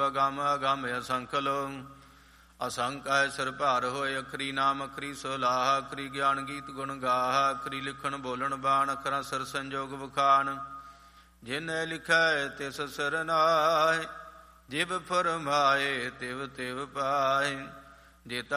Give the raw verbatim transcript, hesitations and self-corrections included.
ਅਗੰਮ ਅਗੰਮ ਅਸੰਖ ਲੋ। ਅਸੰਖ ਹੈ ਸਿਰ ਭਾਰ ਹੋਏ, ਅਖਰੀ ਨਾਮ ਅਖਰੀ ਸੋਲਾਹ, ਅਖਰੀ ਗਿਆਨ ਗੀਤ ਗੁਣ ਗਾਹ, ਅਖਰੀ ਲਿਖਣ ਬੋਲਣ ਬਾਣ, ਅਖਰਾਂ ਸਿਰ ਸੰਜੋਗ ਵਖਾਣ। ਜਿਨਿ ਲਿਖੈ ਤਿਸ ਸਿਰ ਨਾਹਿ, ਜਿਵ ਫਰਮਾਏ ਤਿਵ ਤਿਵ ਪਾਏ। ਜੇਤਾ